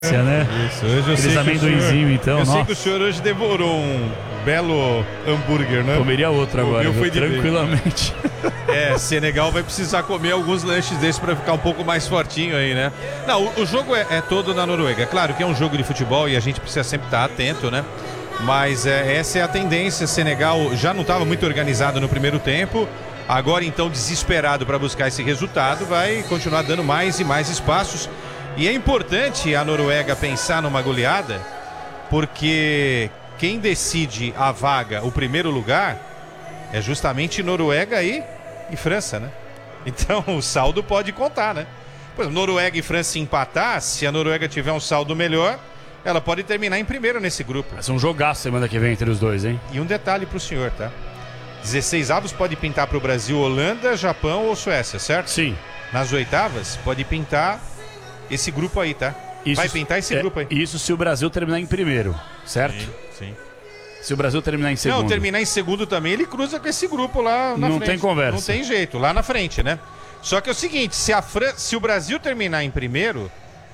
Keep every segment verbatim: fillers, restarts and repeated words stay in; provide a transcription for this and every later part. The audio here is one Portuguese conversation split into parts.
Né? Isso, hoje eu Aqueles sei amendoinzinho, então. Eu nossa. sei que o senhor hoje devorou um belo hambúrguer, né? Comeria outro agora, eu viu? fui Tranquilamente. É, Senegal vai precisar comer alguns lanches desses para ficar um pouco mais fortinho aí, né? Não, o, o jogo é, é todo na Noruega. Claro que é um jogo de futebol e a gente precisa sempre estar atento, né? Mas é, essa é a tendência. Senegal já não estava muito organizado no primeiro tempo. Agora, então, desesperado para buscar esse resultado, vai continuar dando mais e mais espaços. E é importante a Noruega pensar numa goleada, porque quem decide a vaga, o primeiro lugar, é justamente Noruega e, e França, né? Então o saldo pode contar, né? Pois Noruega e França empatar, se a Noruega tiver um saldo melhor, ela pode terminar em primeiro nesse grupo. Vai ser um jogaço semana que vem entre os dois, hein? E um detalhe pro senhor, tá? dezesseis avos pode pintar pro Brasil, Holanda, Japão ou Suécia, certo? Sim. Nas oitavas pode pintar esse grupo aí, tá? Isso, vai pintar esse é, grupo aí. Isso se o Brasil terminar em primeiro, certo? Sim, sim. Se o Brasil terminar em segundo. Não, terminar em segundo também, ele cruza com esse grupo lá na Não frente. tem conversa. Não tem jeito, lá na frente, né? Só que é o seguinte, se, a Fran... se o Brasil terminar em primeiro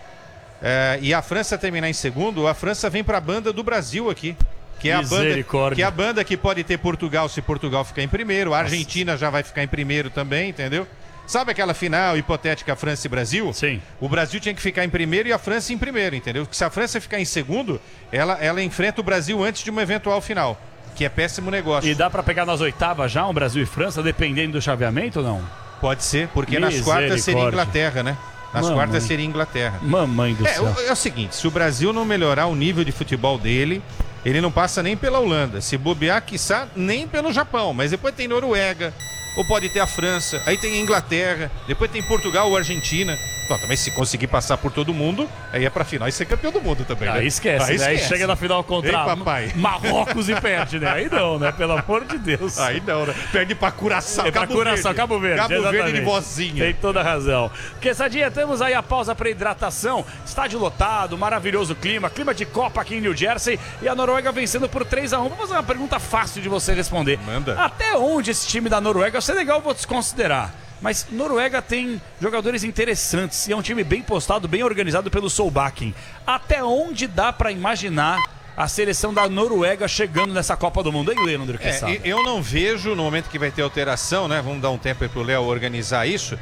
é, e a França terminar em segundo, a França vem pra banda do Brasil aqui. Que é, a banda, que é a banda que pode ter Portugal se Portugal ficar em primeiro. A Argentina Nossa. já vai ficar em primeiro também, entendeu? Sabe aquela final hipotética França e Brasil? Sim. O Brasil tinha que ficar em primeiro e a França em primeiro, entendeu? Porque se a França ficar em segundo, ela, ela enfrenta o Brasil antes de uma eventual final, que é péssimo negócio. E dá pra pegar nas oitavas já um Brasil e França, dependendo do chaveamento ou não? Pode ser, porque nas quartas seria Inglaterra, né? Nas Mamãe. quartas seria Inglaterra. Mamãe do é, céu. É o seguinte, se o Brasil não melhorar o nível de futebol dele, ele não passa nem pela Holanda. Se bobear, quiçá, nem pelo Japão. Mas depois tem Noruega, ou pode ter a França, aí tem a Inglaterra, depois tem Portugal ou Argentina. Bom, também se conseguir passar por todo mundo, aí é pra final e ser campeão do mundo também, Aí né? esquece, aí, né? Aí esquece. chega na final contra Ei, papai. Marrocos e perde, né? Aí não, né? Pelo amor de Deus. Aí não, né? Perde pra Curaçao, É pra Cabo Curaçao, Verde. Cabo Verde. Cabo exatamente. Verde de vozinha. Tem toda a razão. Quesadinha, temos aí a pausa para hidratação. Estádio lotado, maravilhoso clima, clima de Copa aqui em New Jersey e a Noruega vencendo por três a um. Vou fazer uma pergunta fácil de você responder. Manda. Até onde esse time da Noruega, o Senegal eu vou desconsiderar, mas Noruega tem jogadores interessantes e é um time bem postado, bem organizado pelo Solbakken. Até onde dá para imaginar a seleção da Noruega chegando nessa Copa do Mundo, hein, Leandro? Que é, eu não vejo, no momento que vai ter alteração, né? Vamos dar um tempo aí pro Léo organizar isso.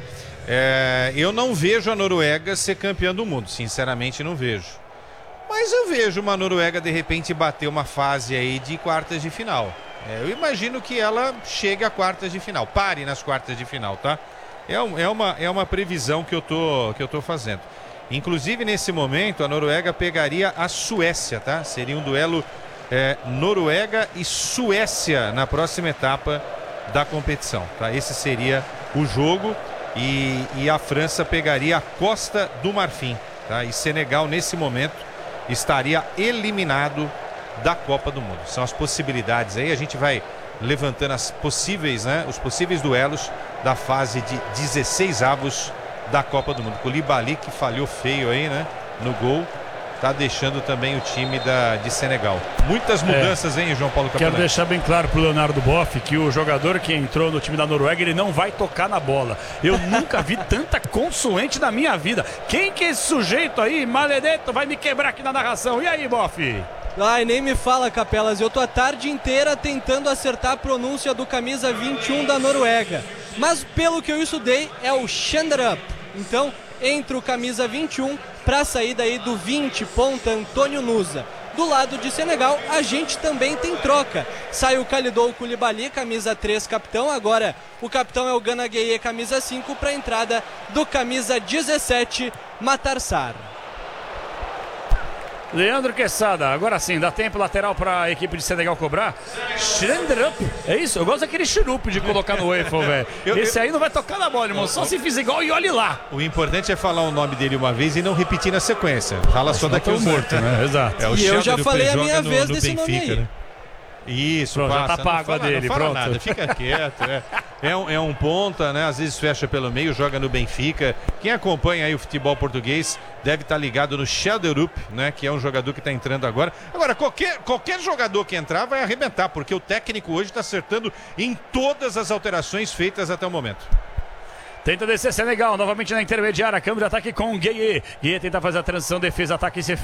É, eu não vejo a Noruega ser campeã do mundo, sinceramente não vejo. Mas eu vejo uma Noruega de repente bater uma fase aí de quartas de final. É, eu imagino que ela chegue a quartas de final, pare nas quartas de final, tá? É, um, é, uma, é uma previsão que eu tô, que eu tô fazendo. Inclusive, nesse momento, a Noruega pegaria a Suécia, tá? Seria um duelo é, Noruega e Suécia na próxima etapa da competição, tá? Esse seria o jogo e, e a França pegaria a Costa do Marfim, tá? E Senegal, nesse momento, estaria eliminado da Copa do Mundo. São as possibilidades aí, a gente vai levantando as possíveis, né, os possíveis duelos da fase de dezesseis avos da Copa do Mundo. Koulibaly, que falhou feio aí, né, no gol, tá deixando também o time da, de Senegal. Muitas mudanças, é. hein, João Paulo Capanã? Quero deixar bem claro pro Leonardo Boff que o jogador que entrou no time da Noruega, ele não vai tocar na bola. Eu nunca vi tanta consoante na minha vida. Quem que é esse sujeito aí, Maledetto, vai me quebrar aqui na narração? E aí, Boff? Ai, nem me fala, Capelas, eu tô a tarde inteira tentando acertar a pronúncia do camisa vinte e um da Noruega. Mas pelo que eu estudei, é o Schandrup. Então, entra o camisa vinte e um para a saída aí do vinte, ponta Antônio Nusa. Do lado de Senegal, a gente também tem troca. Sai o Kalidou Koulibaly, camisa três, capitão. Agora o capitão é o Gana Gueye, camisa cinco, para a entrada do camisa dezessete, Matar Sarr. Leandro Quesada, agora sim, dá tempo lateral para a equipe de Senegal cobrar. Schandrup, é isso? Eu gosto daquele churup de colocar no waffle, velho. Esse aí não vai tocar na bola, irmão, só se fizer igual e olhe lá. O importante é falar o nome dele uma vez e não repetir na sequência. Fala só daqui uns morto, né? Exato. É, o e eu já falei a minha no, vez no desse Benfica, nome aí. Né? Isso, pronto, passa, já tá pago a fala, dele, não fala pronto. Nada, fica quieto, é. É um, é um ponta, né? Às vezes fecha pelo meio, joga no Benfica. Quem acompanha aí o futebol português deve estar ligado no Schandrup, né? Que é um jogador que está entrando agora. Agora, qualquer, qualquer jogador que entrar vai arrebentar, porque o técnico hoje está acertando em todas as alterações feitas até o momento. Tenta descer Senegal, novamente na intermediária, câmbio de ataque com o Gueye. Gueye tenta fazer a transição, defesa, ataque e se